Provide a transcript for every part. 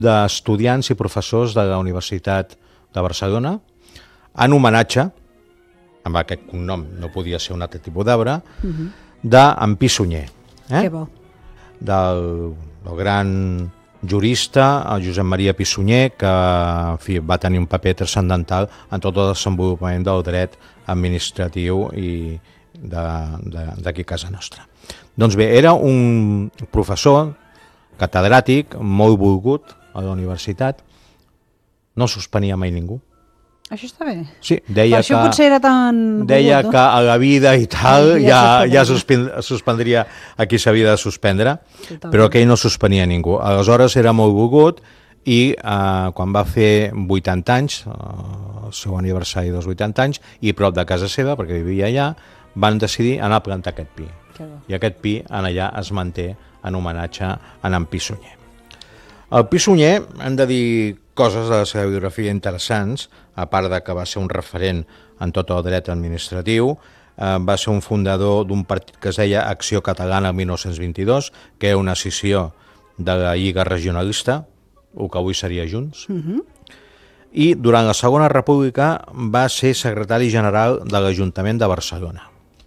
d'estudiants i professors de la Universitat de Barcelona, en homenatge, amb aquest cognom no podia ser un altre tipus d'arbre, d'en Pi Sunyer. Que bo. Del gran jurista, el Josep Maria Pi Sunyer, que en fi, va tenir un paper transcendental en tot el desenvolupament del dret administratiu i d'aquí a casa nostra. Doncs bé, era un professor catedràtic molt volgut a la universitat, no suspenia mai ningú. Això està bé. Sí, Per això potser era tan deia volgut, no? que a la vida i tal ja suspendria a qui s'havia de suspendre, però que ell no suspenia ningú. Aleshores era molt volgut i quan va fer 80 anys, el seu aniversari dels 80 anys, i prop de casa seva, perquè vivia allà, van decidir anar a plantar aquest pi. I aquest pi allà es manté en homenatge a en Pi Sunyer. El Pi Sunyer, hem de dir coses de la seva biografia interessants, a part de que va ser un referent en tot el dret administratiu, va ser un fundador d'un partit que es deia Acció Catalana el 1922, que era una escissió de la Lliga Regionalista, el que avui seria Junts, i durant la Segona República va ser secretari general de l'Ajuntament de Barcelona.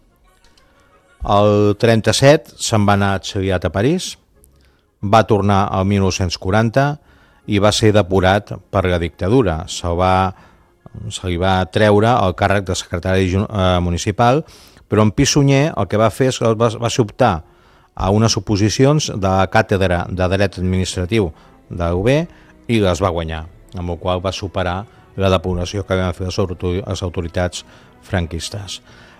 El 37 se'n va anar exiliat a París, va tornar al 1940 i va ser depurat per la dictadura. Se li va treure el càrrec de secretari municipal, però en Pi Sunyer el que va fer és que va optar a unes oposicions de la càtedra de dret administratiu de la UB i les va guanyar, amb la qual va superar la depuració que van fer les autoritats franquistes.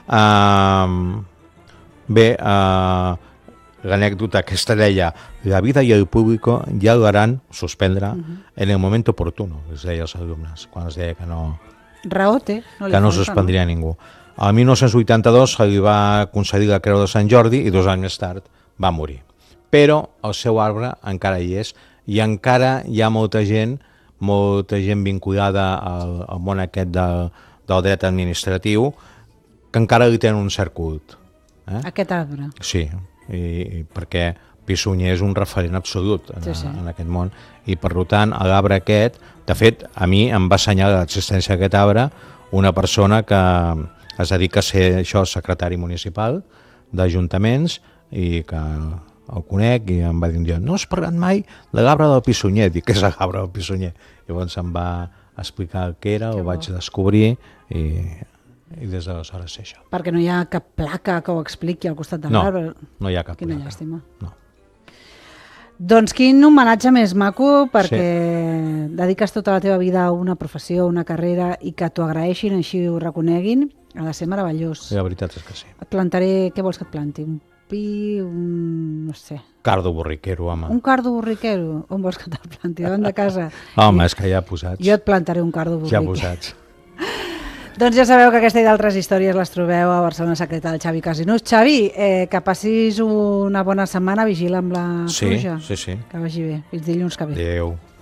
Bé, l'anècdota aquesta deia: la vida y el público ya lo harán suspendre en el moment oportuno, es deia als alumnes, quan es deia que no, Raó té, que no suspendria ningú. El 1982 se li va concedir la Creu de Sant Jordi i 2 anys més tard va morir. Però el seu arbre encara hi és i encara hi ha molta gent vinculada al món aquest del dret administratiu que encara li tenen un cert culte. Aquest arbre. Sí, perquè Pi Sunyer és un referent absolut en aquest món i per tant l'arbre aquest, de fet a mi em va assenyalar l'existència d'aquest arbre una persona que es dedica a ser això, secretari municipal d'ajuntaments i que el conec i em va dir un dia: no has parlat mai de l'arbre del Pi Sunyer. Dic: què és l'arbre del Pi Sunyer? Llavors em va explicar el que era, ho vaig descobrir i des d'aleshores sé això. Perquè no hi ha cap placa que ho expliqui al costat de l'arbre. No hi ha cap placa. Quina llàstima. No. Doncs quin homenatge més maco, perquè dediques tota la teva vida a una professió, a una carrera, i que t'ho agraeixin, així ho reconeguin, ha de ser meravellós. La veritat és que sí. Et plantaré, què vols que et planti? Un pi, no sé... Cardo borriquero, home. Un cardo borriquero? On vols que te'l planti? Davant de casa? Home, és que ja posats. Jo et plantaré un cardo borriquero. Ja posats. Doncs ja sabeu que aquesta i d'altres històries les trobeu a Barcelona Secreta del Xavi Casinús. Xavi, que passis una bona setmana, vigila amb la pluja. Sí. Que vagi bé. Fins dilluns que ve. Adéu.